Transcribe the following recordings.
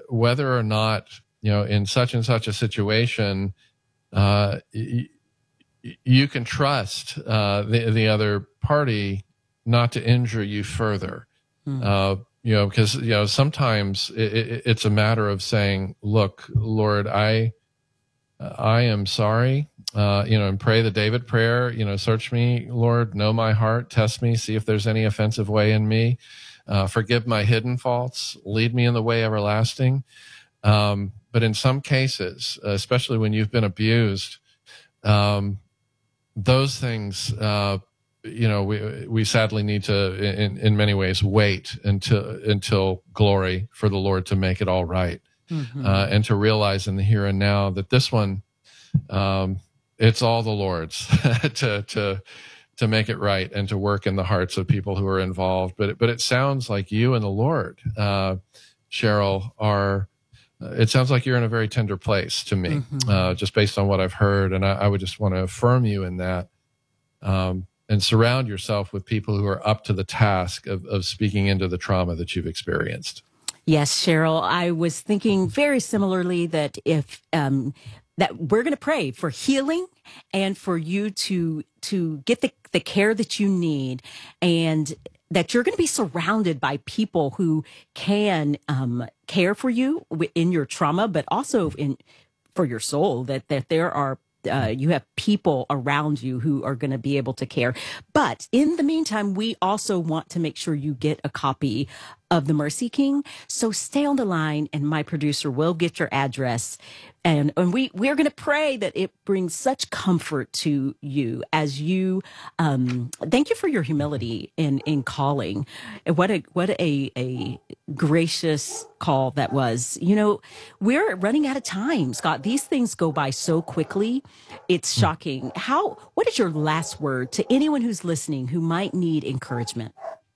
whether or not, in such and such a situation, you can trust the other party not to injure you further. Because sometimes it's a matter of saying, "Look, Lord, I am sorry." And pray the David prayer. Search me, Lord, know my heart, test me, see if there's any offensive way in me. Forgive my hidden faults, lead me in the way everlasting. But in some cases, especially when you've been abused, those things, we sadly need to, in many ways, wait until glory for the Lord to make it all right, and to realize in the here and now that this one, it's all the Lord's to make it right and to work in the hearts of people who are involved. But it sounds like you and the Lord, Cheryl, are. It sounds like you're in a very tender place to me, just based on what I've heard. And I would just want to affirm you in that, and surround yourself with people who are up to the task of speaking into the trauma that you've experienced. Yes, Cheryl, I was thinking very similarly that if that we're going to pray for healing and for you to get the care that you need, and that you're going to be surrounded by people who can care for you in your trauma, but also for your soul, that there are you have people around you who are going to be able to care. But in the meantime, we also want to make sure you get a copy of The Mercy King. So stay on the line, and my producer will get your address. And we are going to pray that it brings such comfort to you as you, thank you for your humility in calling. And what a gracious call that was. We're running out of time, Scott. These things go by so quickly. It's shocking. What is your last word to anyone who's listening who might need encouragement?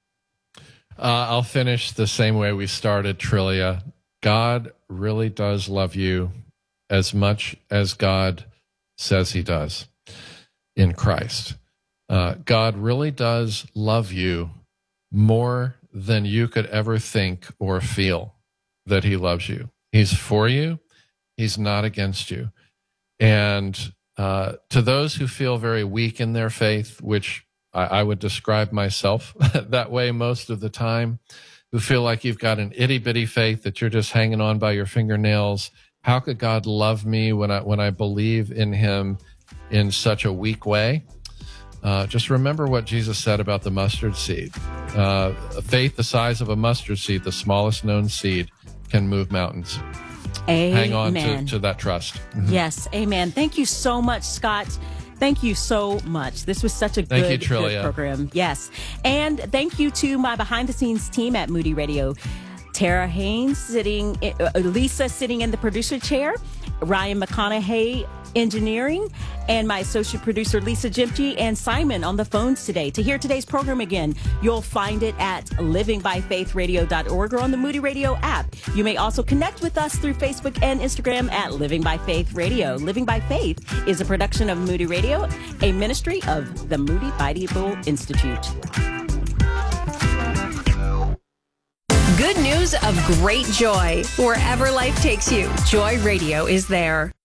I'll finish the same way we started, Trillia. God really does love you as much as God says he does in Christ. God really does love you more than you could ever think or feel that he loves you. He's for you. He's not against you. And to those who feel very weak in their faith, which I would describe myself that way most of the time, who feel like you've got an itty-bitty faith that you're just hanging on by your fingernails. How could God love me when I believe in him in such a weak way? Just remember what Jesus said about the mustard seed. Faith the size of a mustard seed, the smallest known seed, can move mountains. Amen. Hang on to that trust. Yes, amen. Thank you so much, Scott. Thank you so much. This was such a good program. Yes. And thank you to my behind-the-scenes team at Moody Radio. Tara Haynes Lisa sitting in the producer chair, Ryan McConaughey engineering, and my associate producer Lisa Jimke, and Simon on the phones today. To hear today's program again, you'll find it at livingbyfaithradio.org or on the Moody Radio app. You may also connect with us through Facebook and Instagram at Living by Faith Radio. Living by Faith is a production of Moody Radio, a ministry of the Moody Bible Institute. Good news of great joy. Wherever life takes you, Joy Radio is there.